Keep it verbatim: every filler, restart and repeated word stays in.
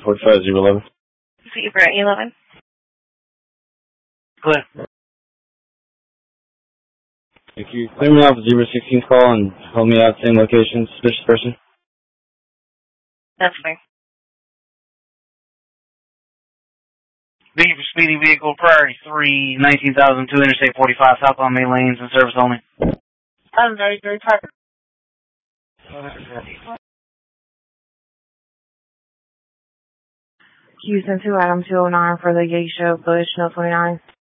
forty-five zero eleven. Zebra eleven. Clear. Thank you. Clear me off Zebra sixteen call and hold me out same location, suspicious person. That's fine. B for speeding vehicle, priority three, nineteen thousand two, Interstate forty-five, southbound main lanes and service only. I'm very, very tired. Houston two, Adam two oh nine for the Gate Show, Bush, no twenty-nine.